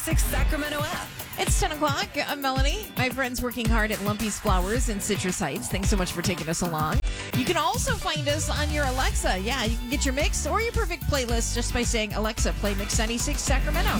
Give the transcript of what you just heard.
6 Sacramento app. It's 10 o'clock. I'm Melanie. My friend's working hard at Lumpy's Flowers in Citrus Heights. Thanks so much for taking us along. You can also find us on your Alexa. Yeah, you can get your mix or your perfect playlist just by saying, Alexa, play Mix 96 Sacramento.